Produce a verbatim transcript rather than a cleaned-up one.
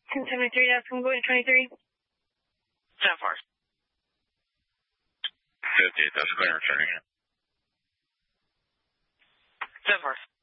ten seventy-three, that's going to twenty-three. ten four. fifty, that's clear, returning. ten four.